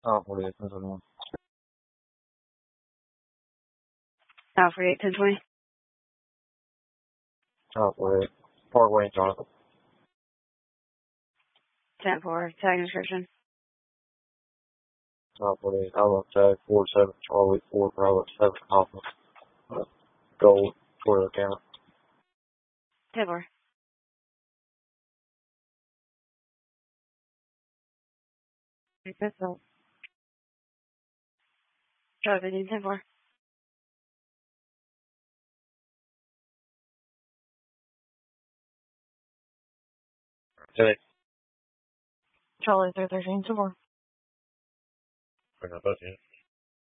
48, 1021. 48, 1020. 48. Parkway, Jonathan. 10-4, tag description. 48. I love tag 47, Charlie 4, Bravo 7, Alpha. Gold, Twitter account. 10-4. Charlie 15, 10-4. Today. Charlie 13, 10-4. Bring up both, yeah.